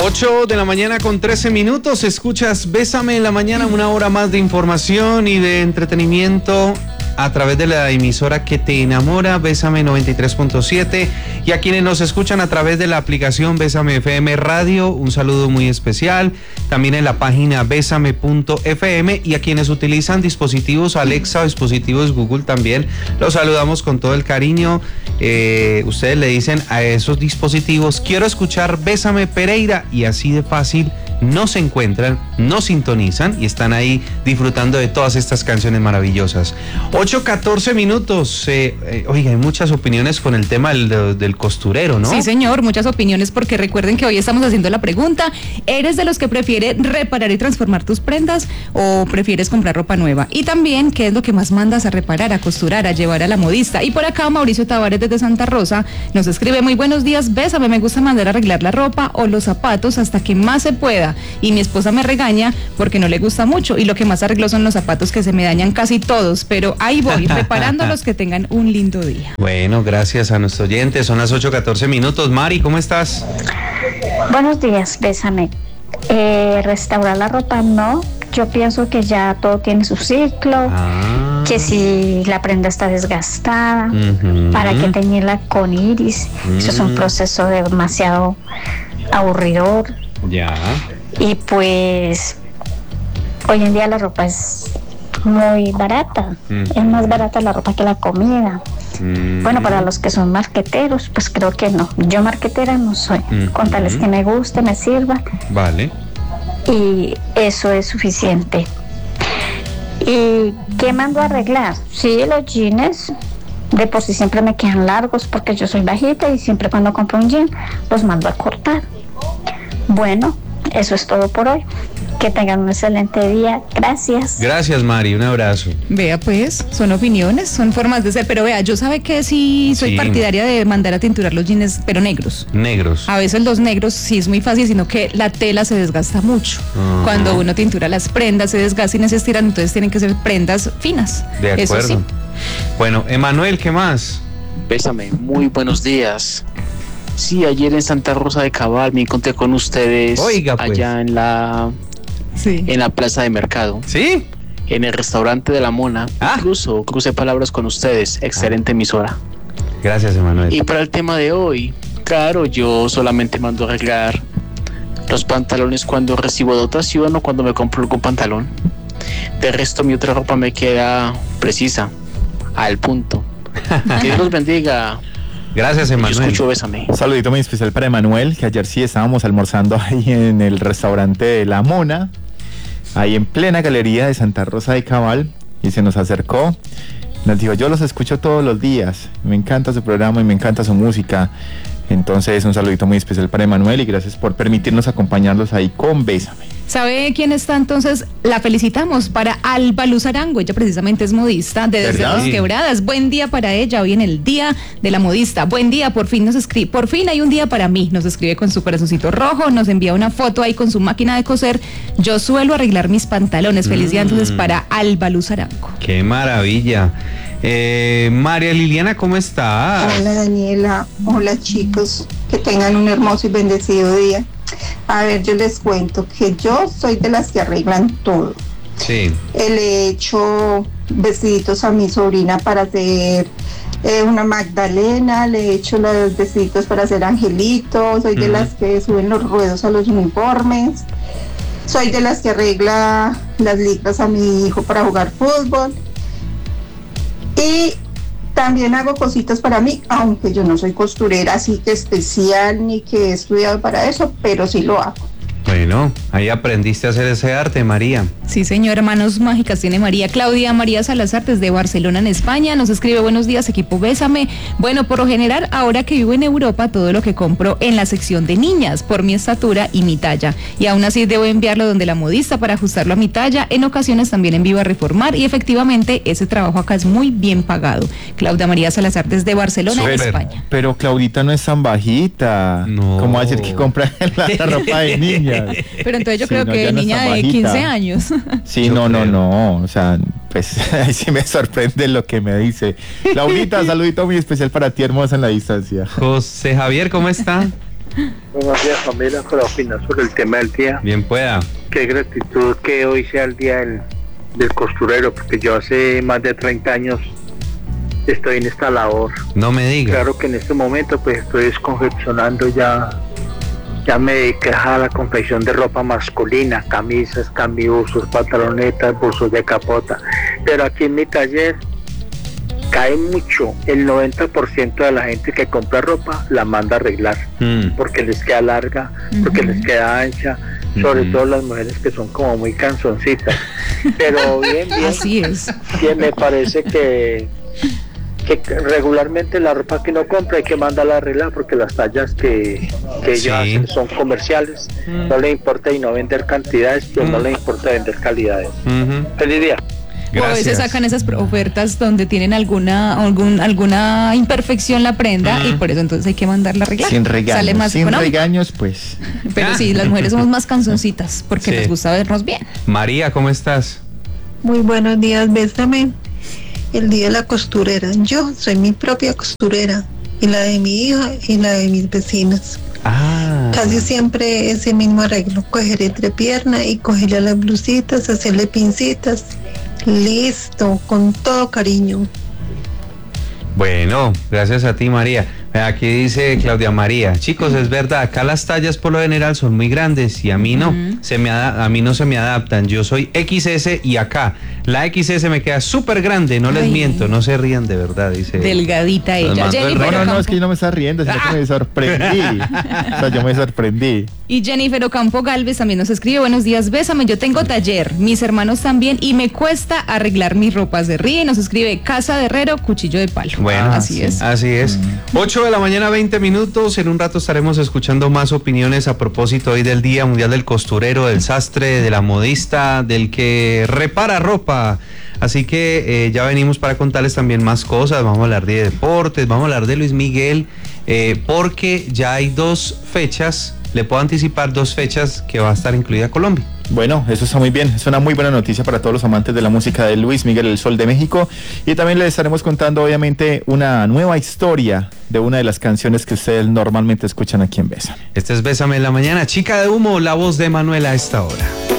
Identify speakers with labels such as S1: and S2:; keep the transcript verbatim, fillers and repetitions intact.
S1: ocho de la mañana con trece minutos, escuchas Bésame en la mañana, una hora más de información y de entretenimiento a través de la emisora que te enamora, Bésame noventa y tres punto siete, y a quienes nos escuchan a través de la aplicación Bésame F M Radio, un saludo muy especial, también en la página bésame punto f m, y a quienes utilizan dispositivos Alexa o dispositivos Google también, los saludamos con todo el cariño. Eh, ustedes le dicen a esos dispositivos, quiero escuchar Bésame Pereira, y así de fácil nos encuentran, nos sintonizan y están ahí disfrutando de todas estas canciones maravillosas. ocho catorce minutos. Eh, eh, oiga, hay muchas opiniones con el tema del, del costurero, ¿no?
S2: Sí, señor, muchas opiniones, porque recuerden que hoy estamos haciendo la pregunta: ¿eres de los que prefiere reparar y transformar tus prendas o prefieres comprar ropa nueva? Y también, ¿qué es lo que más mandas a reparar, a costurar, a llevar a la modista? Y por acá Mauricio Tavares desde Santa Rosa nos escribe: muy buenos días, Bésame, me gusta mandar a arreglar la ropa o los zapatos hasta que más se pueda, y mi esposa me regaña porque no le gusta mucho, y lo que más arreglo son los zapatos, que se me dañan casi todos, pero ahí voy, reparándolos. Que tengan un lindo día.
S1: Bueno, gracias a nuestros oyentes. Son las ocho catorce minutos. Mari, ¿cómo estás?
S3: Buenos días, Bésame. Eh, restaurar la ropa, no. Yo pienso que ya todo tiene su ciclo, ah. que si la prenda está desgastada, uh-huh. ¿para qué teñirla con iris? Uh-huh. Eso es un proceso demasiado aburridor.
S1: Ya.
S3: Y pues hoy en día la ropa es muy barata, uh-huh. es más barata la ropa que la comida. Uh-huh. Bueno, para los que son marqueteros, pues creo que no. Yo marquetera no soy, uh-huh. con tales que me guste, me sirva.
S1: Vale.
S3: Y eso es suficiente. ¿Y qué mando a arreglar? Sí, los jeans de por sí siempre me quedan largos porque yo soy bajita y siempre cuando compro un jean los mando a cortar. Bueno, eso es todo por hoy. Que tengan un excelente día. Gracias.
S1: Gracias, Mari. Un abrazo.
S2: Vea, pues, son opiniones, son formas de ser. Pero vea, yo sabe que sí soy sí. partidaria de mandar a tinturar los jeans, pero negros.
S1: Negros.
S2: A veces los negros sí es muy fácil, sino que la tela se desgasta mucho. Uh-huh. Cuando uno tintura las prendas, se desgastan y se estiran, entonces tienen que ser prendas finas.
S1: De acuerdo. Eso sí. Bueno, Emanuel, ¿qué más?
S4: Bésame, muy buenos días. Sí, ayer en Santa Rosa de Cabal me encontré con ustedes.
S1: Oiga, pues.
S4: Allá en la sí. en la plaza de mercado.
S1: ¿Sí?
S4: En el restaurante de La Mona. Ah. Incluso crucé palabras con ustedes. Excelente ah. emisora.
S1: Gracias, Emanuel.
S4: Y para el tema de hoy, claro, yo solamente mando a arreglar los pantalones cuando recibo dotación o cuando me compro algún pantalón. De resto, mi otra ropa me queda precisa, al punto. Que Dios los bendiga.
S1: Gracias, Emanuel.
S4: Yo escucho Bésame.
S5: Un saludito muy especial para Emanuel, que ayer sí estábamos almorzando ahí en el restaurante de La Mona, ahí en plena galería de Santa Rosa de Cabal, y se nos acercó. Nos dijo: yo los escucho todos los días, me encanta su programa y me encanta su música. Entonces, un saludito muy especial para Emanuel y gracias por permitirnos acompañarlos ahí con Bésame.
S2: ¿Sabe quién está entonces? La felicitamos, para Alba Luz Arango. Ella precisamente es modista de Desde Las Quebradas. Buen día para ella, hoy en el Día de la Modista. Buen día, por fin nos escribe, por fin hay un día para mí. Nos escribe con su corazoncito rojo, nos envía una foto ahí con su máquina de coser. Yo suelo arreglar mis pantalones. Feliz día entonces para Alba Luz Arango.
S1: ¡Qué maravilla! Eh, María Liliana, ¿cómo estás?
S6: Hola, Daniela. Hola, chicos. Que tengan un hermoso y bendecido día. A ver, yo les cuento que yo soy de las que arreglan todo.
S1: Sí.
S6: Eh, le he hecho vestiditos a mi sobrina para hacer eh, una Magdalena, le he hecho los vestiditos para hacer angelitos, soy de uh-huh. las que suben los ruedos a los uniformes, soy de las que arregla las licras a mi hijo para jugar fútbol. Y también hago cositas para mí, aunque yo no soy costurera así que especial ni que he estudiado para eso, pero sí lo hago.
S1: Bueno, ahí aprendiste a hacer ese arte, María.
S2: Sí, señor, manos mágicas tiene María. Claudia María Salazar desde Barcelona, en España, nos escribe: buenos días, equipo Bésame. Bueno, por lo general, ahora que vivo en Europa, todo lo que compro en la sección de niñas, por mi estatura y mi talla. Y aún así debo enviarlo donde la modista para ajustarlo a mi talla. En ocasiones también envío a reformar y efectivamente ese trabajo acá es muy bien pagado. Claudia María Salazar desde Barcelona,
S5: Super,
S2: en España.
S5: Pero Claudita no es tan bajita.
S1: No.
S5: ¿Cómo va a decir que compra la, la ropa de niña?
S2: Pero entonces yo
S5: sí,
S2: creo
S5: no,
S2: que
S5: no
S2: niña de
S5: bajita.
S2: quince años.
S5: Sí,
S1: yo
S5: no,
S1: creo.
S5: no, no, o sea, pues ahí sí me sorprende lo que me dice. Laurita, saludito muy especial para ti, hermosa en la distancia.
S1: José Javier, ¿cómo está?
S7: Buenos días, familia, para opinar sobre el tema del día.
S1: Bien pueda.
S7: Qué gratitud que hoy sea el día del, del costurero, porque yo hace más de treinta años estoy en esta labor.
S1: No me diga.
S7: Claro que en este momento pues estoy confeccionando ya, ya me dediqué a la confección de ropa masculina, camisas, camiuzos, pantalonetas, bolsos de capota. Pero aquí en mi taller cae mucho, el noventa por ciento de la gente que compra ropa la manda a arreglar, mm. porque les queda larga, uh-huh. porque les queda ancha, sobre uh-huh. todo las mujeres que son como muy canzoncitas. Pero bien, bien.
S2: Así es.
S7: Bien, me parece que que regularmente la ropa que no compra hay que mandarla a arreglar, porque las tallas que, que ellos sí. hacen son comerciales, mm. no le importa y no vender cantidades, pero mm. no le importa vender calidades. Uh-huh. Feliz día.
S2: Gracias. O a veces sacan esas ofertas donde tienen alguna algún, alguna imperfección la prenda uh-huh. y por eso entonces hay que mandarla a arreglar.
S5: Sin regaños,
S2: sale más
S5: sin
S2: económico.
S5: regaños pues.
S2: Pero sí, las mujeres somos más canzoncitas porque sí. nos gusta vernos bien.
S1: María, ¿cómo estás?
S6: Muy buenos días, bésame. El día de la costurera. Yo soy mi propia costurera y la de mi hija y la de mis vecinas.
S1: Ah.
S6: Casi siempre ese mismo arreglo, coger entrepierna y cogerle las blusitas, hacerle pincitas. Listo, con todo cariño.
S1: Bueno, gracias a ti, María. Aquí dice Claudia María, chicos, es verdad, acá las tallas por lo general son muy grandes y a mí no, uh-huh. se me ada- a mí no se me adaptan. Yo soy equis ese y acá la equis ese me queda súper grande, no les Ay. miento, no se rían de verdad, dice.
S2: Delgadita ella.
S5: No, no, no, es que yo no me está riendo, sino que me sorprendí. O sea, yo me sorprendí.
S2: Y Jennifer Ocampo Galvez también nos escribe, buenos días, bésame, yo tengo taller, mis hermanos también y me cuesta arreglar mis ropas de ríe. Nos escribe Casa de Herrero, cuchillo de palo.
S1: Bueno,
S2: así
S1: sí.
S2: es.
S1: Así es. Mm. ocho de la mañana, veinte minutos. En un rato estaremos escuchando más opiniones a propósito hoy del Día Mundial del Costurero, del sastre, de la modista, del que repara ropa. Así que eh, ya venimos para contarles también más cosas. Vamos a hablar de deportes, vamos a hablar de Luis Miguel, eh, porque ya hay dos fechas. Le puedo anticipar dos fechas que va a estar incluida Colombia.
S5: Bueno, eso está muy bien, es una muy buena noticia para todos los amantes de la música de Luis Miguel, el Sol de México, y también les estaremos contando obviamente una nueva historia de una de las canciones que ustedes normalmente escuchan aquí en Bésame.
S1: Este es Bésame en la Mañana, Chica de Humo, la voz de Manuela a esta hora.